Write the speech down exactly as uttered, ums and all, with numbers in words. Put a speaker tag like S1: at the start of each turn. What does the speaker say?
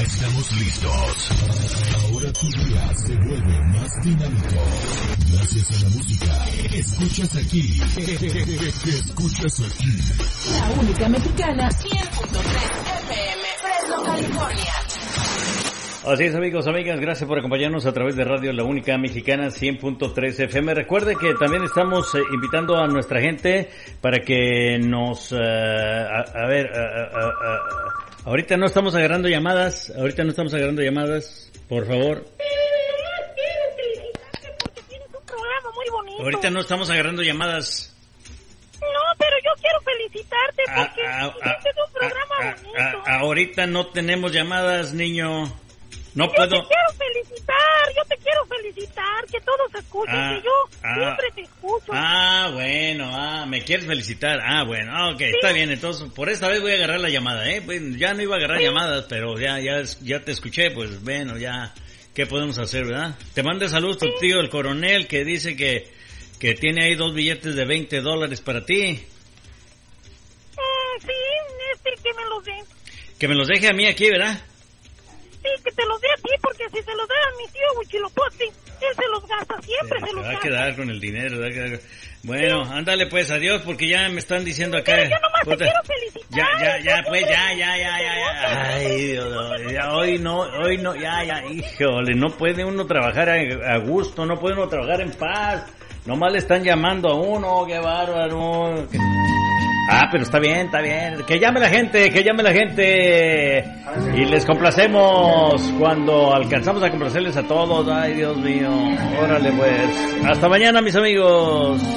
S1: Estamos listos. Ahora tu día se vuelve más dinámico. Gracias a la música. Escuchas aquí. Escuchas aquí.
S2: La única mexicana, cien punto tres F M, Fresno, California.
S3: Así es, amigos, amigas, gracias por acompañarnos a través de Radio La Única Mexicana cien punto tres F M. Recuerde que también estamos eh, invitando a nuestra gente para que nos... Uh, a, a ver, uh, uh, uh, uh, ahorita no estamos agarrando llamadas, ahorita no estamos agarrando llamadas, por favor.
S4: Porque tienes un programa muy bonito.
S3: Ahorita no estamos agarrando llamadas.
S4: No, pero yo quiero felicitarte porque
S3: A, a, a,
S4: tienes un programa
S3: a, a,
S4: bonito.
S3: a, ahorita no tenemos llamadas, niño. No
S4: yo
S3: puedo.
S4: te quiero felicitar, yo te quiero felicitar, que todos escuchen,
S3: ah,
S4: que yo
S3: ah,
S4: siempre te escucho.
S3: Ah, bueno, ah, me quieres felicitar. Ah, bueno, ah, ok, sí. Está bien, entonces por esta vez voy a agarrar la llamada, ¿eh? Pues ya no iba a agarrar sí. llamadas, pero ya, ya, ya te escuché, pues bueno, ya, ¿qué podemos hacer, verdad? Te manda saludos sí. tu tío, el coronel, que dice que, que tiene ahí dos billetes de veinte dólares para ti.
S4: Eh, sí, este que me los dé.
S3: Que me los deje a mí aquí, ¿verdad?
S4: Sí, que te los dé a ti, porque si se los da a mi tío Huichilopochtli, él se los gasta, siempre sí, se los
S3: va
S4: gasta.
S3: Va a quedar con el dinero, va a quedar... Bueno, sí. Ándale pues, adiós, porque ya me están diciendo acá...
S4: Pero yo nomás
S3: Puta.
S4: te quiero felicitar.
S3: Ya, ya, ya, pues, ya, ya, ya, ya, ya. Ay, Dios, no, ya, hoy no, hoy no, ya, ya, híjole, no puede uno trabajar a, a gusto, no puede uno trabajar en paz. Nomás le están llamando a uno, qué bárbaro. Ah, pero está bien, está bien. Que llame la gente, que llame la gente. Y les complacemos cuando alcanzamos a complacerles a todos. Ay, Dios mío. Órale, pues. Hasta mañana, mis amigos.